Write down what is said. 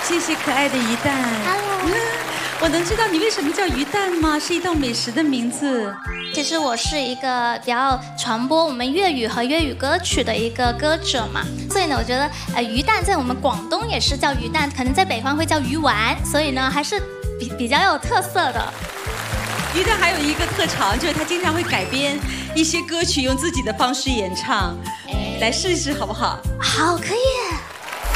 谢谢可爱的鱼蛋。 Hello， 我能知道你为什么叫鱼蛋吗？是一道美食的名字。 其实我是一个比较传播我们粤语和粤语歌曲的一个歌者嘛，所以呢，我觉得鱼蛋在我们广东也是叫鱼蛋，可能在北方会叫鱼丸，所以呢还是比较有特色的。 鱼蛋还有一个特长，就是他经常会改编一些歌曲，用自己的方式演唱。来试一试好不好？ 好，可以。